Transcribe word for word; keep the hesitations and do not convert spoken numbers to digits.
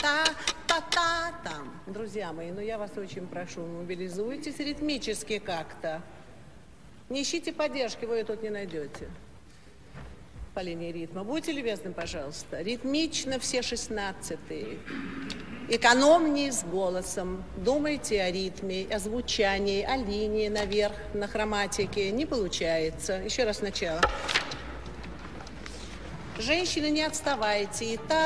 та-та-та там. Друзья мои, ну я вас очень прошу, мобилизуйтесь ритмически как-то. Не ищите поддержки, вы ее тут не найдете. По линии ритма. Будьте любезны, пожалуйста. Ритмично все шестнадцатые. Экономнее с голосом. Думайте о ритме, о звучании, о линии наверх, на хроматике. Не получается. Еще раз сначала. Женщины, не отставайте. И так.